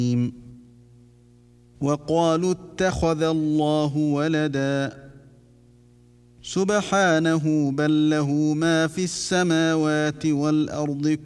وقالوا اتخذ الله ولدا سبحانه بل له ما في السماوات والأرض